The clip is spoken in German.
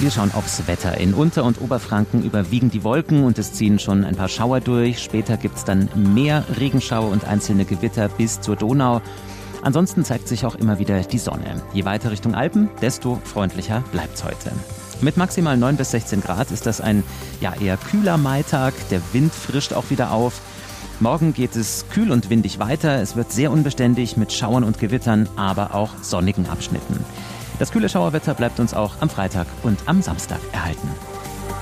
Wir schauen aufs Wetter. In Unter- und Oberfranken überwiegen die Wolken und es ziehen schon ein paar Schauer durch. Später gibt es dann mehr Regenschauer und einzelne Gewitter bis zur Donau. Ansonsten zeigt sich auch immer wieder die Sonne. Je weiter Richtung Alpen, desto freundlicher bleibt's heute. Mit maximal 9 bis 16 Grad ist das ein eher kühler Maitag. Der Wind frischt auch wieder auf. Morgen geht es kühl und windig weiter. Es wird sehr unbeständig mit Schauern und Gewittern, aber auch sonnigen Abschnitten. Das kühle Schauerwetter bleibt uns auch am Freitag und am Samstag erhalten.